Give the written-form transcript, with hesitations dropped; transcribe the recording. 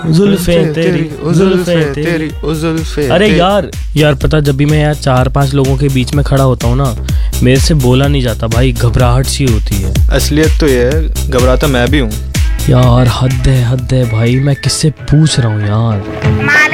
जुल्फें तेरी, जुल्फें तेरी, जुल्फें। अरे यार पता, जब भी मैं यार 4-5 लोगों के बीच में खड़ा होता हूँ ना, मेरे से बोला नहीं जाता भाई, घबराहट सी होती है। असलियत तो ये है, घबराता मैं भी हूँ यार हद है भाई, मैं किससे पूछ रहा हूँ यार।